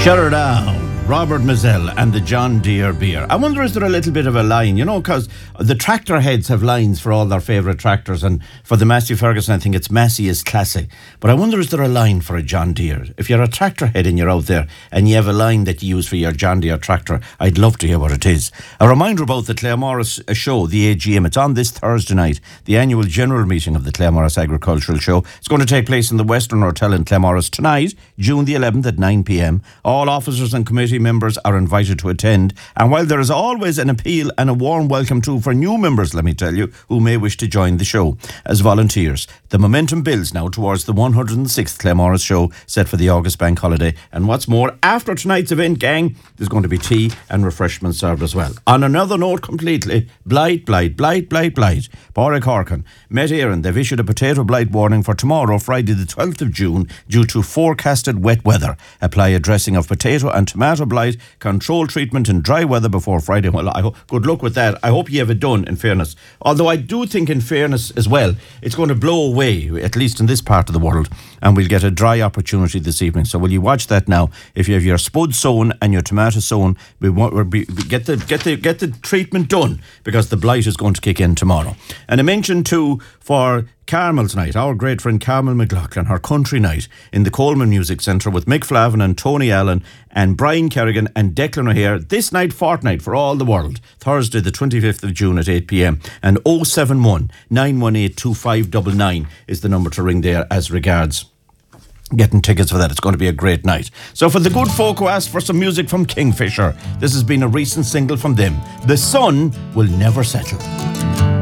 Shut her down. Robert Mazzell and the John Deere beer. I wonder, is there a little bit of a line, because the tractor heads have lines for all their favourite tractors, and for the Massey Ferguson, I think it's Massey is classic. But I wonder, is there a line for a John Deere? If you're a tractor head and you're out there and you have a line that you use for your John Deere tractor, I'd love to hear what it is. A reminder about the Claremorris show, the AGM. It's on this Thursday night, the annual general meeting of the Claremorris Agricultural Show. It's going to take place in the Western Hotel in Claremorris tonight, June the 11th at 9 p.m. All officers and committee members are invited to attend, and while there is always an appeal and a warm welcome too for new members, let me tell you, who may wish to join the show as volunteers, the momentum builds now towards the 106th Claremorris show set for the August bank holiday. And what's more, after tonight's event, gang, there's going to be tea and refreshments served as well. On another note completely, blight. Boric Horkin, Met Éireann, they've issued a potato blight warning for tomorrow, Friday the 12th of June, due to forecasted wet weather. Apply a dressing of potato and tomato blight, control treatment in dry weather before Friday. Well, good luck with that. I hope you have it done, in fairness. Although I do think, in fairness as well, it's going to blow away, at least in this part of the world, and we'll get a dry opportunity this evening. So will you watch that now? If you have your spud sown and your tomato sown, get the treatment done, because the blight is going to kick in tomorrow. And I mentioned too, for Carmel's night, our great friend Carmel McLaughlin, her country night in the Coleman Music Centre with Mick Flavin and Tony Allen and Brian Kerrigan and Declan O'Hare. This night, fortnight for all the world. Thursday the 25th of June at 8 p.m. And 071 918 2599 is the number to ring there as regards getting tickets for that. It's going to be a great night. So for the good folk who asked for some music from Kingfisher, this has been a recent single from them. The Sun Will Never Settle.